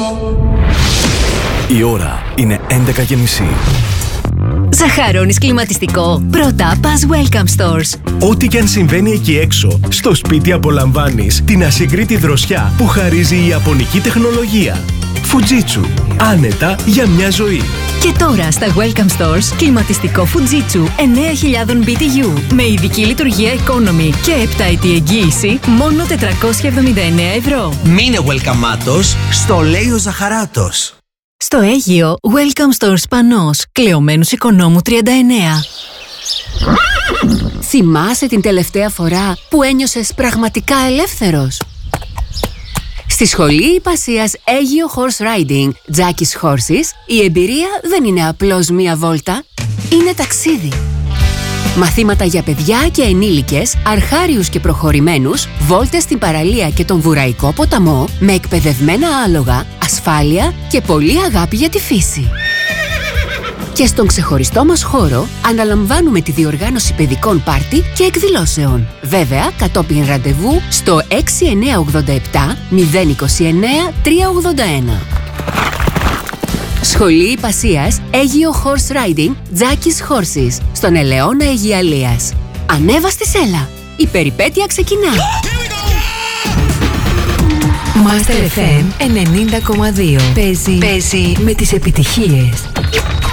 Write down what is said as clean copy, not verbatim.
Η ώρα είναι 11:30. Ζαχαρώνεις κλιματιστικό? Πρώτα πας Welcome Stores. Ό,τι και αν συμβαίνει εκεί έξω, στο σπίτι απολαμβάνεις την ασυγκρίτη δροσιά που χαρίζει η ιαπωνική τεχνολογία. Fujitsu. Άνετα για μια ζωή. Και τώρα στα Welcome Stores, κλιματιστικό Fujitsu 9.000 BTU με ειδική λειτουργία economy και 7ετή εγγύηση, μόνο 479 ευρώ. Μείνε welcome-άτος, στο λέει ο Ζαχαράτος. Στο Αίγυο, Welcome Stores Πανός, Κλεωμένους Οικονόμου 39. Θυμάσαι την τελευταία φορά που ένιωσες πραγματικά ελεύθερος? Στη Σχολή Ιππασίας Αίγυο Horse Riding, Jackie's Horses, η εμπειρία δεν είναι απλώς μία βόλτα, είναι ταξίδι. Μαθήματα για παιδιά και ενήλικες, αρχάριους και προχωρημένους, βόλτες στην παραλία και τον Βουραϊκό ποταμό, με εκπαιδευμένα άλογα, ασφάλεια και πολλή αγάπη για τη φύση. Και στον ξεχωριστό μας χώρο αναλαμβάνουμε τη διοργάνωση παιδικών πάρτι και εκδηλώσεων. Βέβαια, κατόπιν ραντεβού στο 6987 029 381. Σχολή Ιππασίας Αίγυο Horse Riding, Jackie's Horses, στον Ελαιώνα Αιγιαλίας. Ανέβα στη σέλα. Η περιπέτεια ξεκινά. Master FM 90,2. Παίζει με τις επιτυχίες.